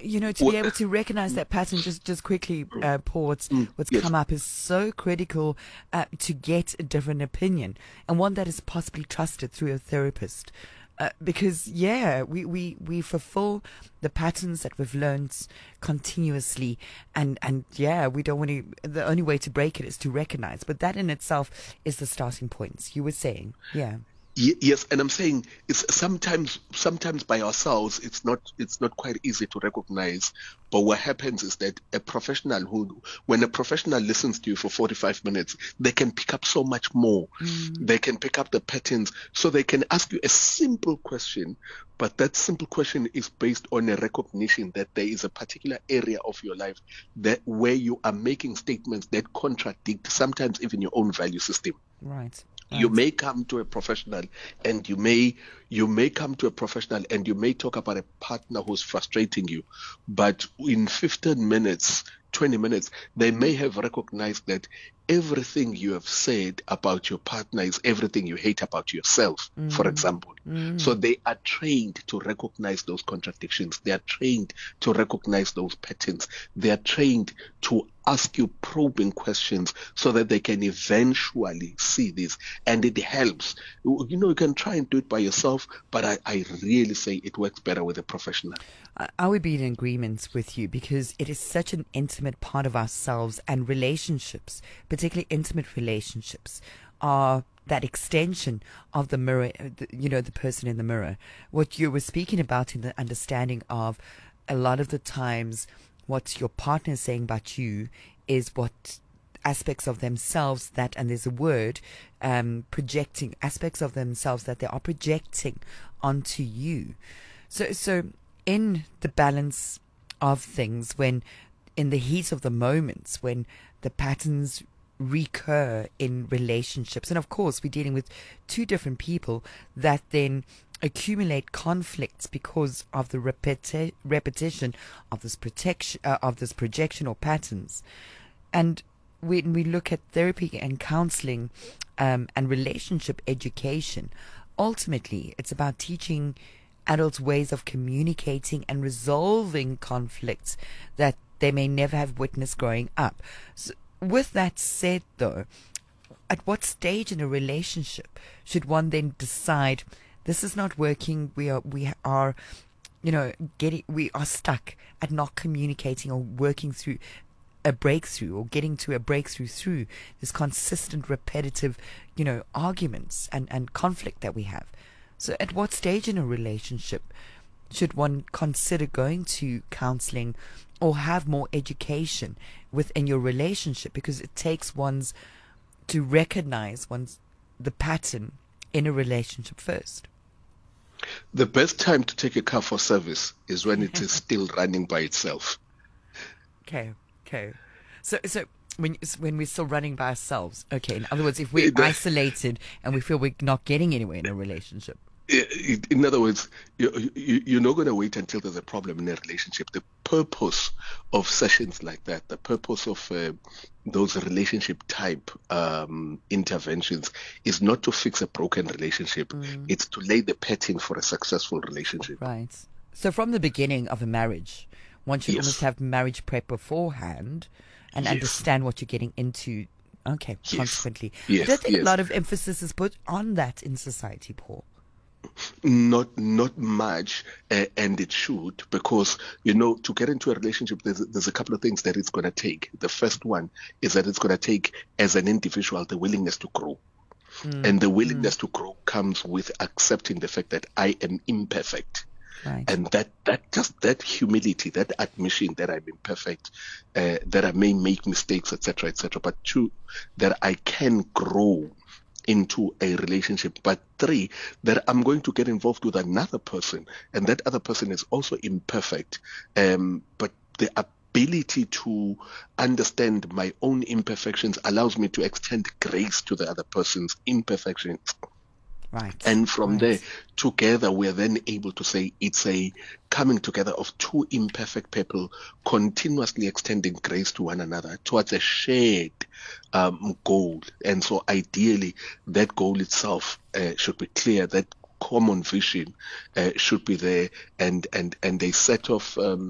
To be able to recognize that pattern, just quickly, Paul, what's Yes. come up is so critical to get a different opinion, and one that is possibly trusted through a therapist. Because we fulfill the patterns that we've learned continuously, and we don't want to. The only way to break it is to recognize, but that in itself is the starting point. You were saying, yeah. Yes, and I'm saying it's sometimes by ourselves it's not quite easy to recognize. But what happens is that when a professional listens to you for 45 minutes, they can pick up so much more. They can pick up the patterns, so they can ask you a simple question, but that simple question is based on a recognition that there is a particular area of your life that where you are making statements that contradict sometimes even your own value system. Right. You may come to a professional and you may talk about a partner who's frustrating you, but in 15 minutes, 20 minutes, they may have recognized that everything you have said about your partner is everything you hate about yourself, for example. So they are trained to recognize those contradictions. They are trained to recognize those patterns. They are trained to ask you probing questions so that they can eventually see this. And it helps. You can try and do it by yourself, but I really say it works better with a professional. I would be in agreement with you, because it is such an intimate part of ourselves, and relationships, particularly intimate relationships, are that extension of the mirror, the person in the mirror. What you were speaking about in the understanding of a lot of the times what your partner is saying about you is what aspects of themselves and there's a word, projecting aspects of themselves that they are projecting onto you. So in the balance of things, when in the heat of the moments, when the patterns recur in relationships, and of course we're dealing with two different people that then accumulate conflicts because of the repetition of this projection or patterns. And when we look at therapy and counseling and relationship education, ultimately it's about teaching adults ways of communicating and resolving conflicts that they may never have witnessed growing up. So, with that said, though, at what stage in a relationship should one then decide this is not working? We are stuck at not communicating or working through a breakthrough, or getting to a breakthrough through this consistent, repetitive, arguments and conflict that we have. So at what stage in a relationship should one consider going to counseling or have more education within your relationship? Because it takes to recognize the pattern in a relationship first. The best time to take a car for service is when it is still running by itself. Okay. So when we're still running by ourselves, okay. In other words, if we're isolated and we feel we're not getting anywhere in a relationship. In other words, you're not going to wait until there's a problem in a relationship. The purpose of sessions like that, the purpose of those relationship type interventions is not to fix a broken relationship. It's to lay the pattern for a successful relationship. Right. So from the beginning of a marriage, one should almost have marriage prep beforehand and understand what you're getting into. Okay, consequently. I don't think a lot of emphasis is put on that in society, Paul. Not much, and it should, because to get into a relationship, there's a couple of things that it's going to take. The first one is that it's going to take, as an individual, the willingness to grow. And the willingness to grow comes with accepting the fact that I am imperfect. Right. And that humility, that admission that I'm imperfect, that I may make mistakes, etc., but two, that I can grow into a relationship, but three, that I'm going to get involved with another person, and that other person is also imperfect, but the ability to understand my own imperfections allows me to extend grace to the other person's imperfections. Right. And from there, together, we're then able to say it's a coming together of two imperfect people continuously extending grace to one another towards a shared goal. And so ideally, that goal itself should be clear, that common vision should be there, and a set of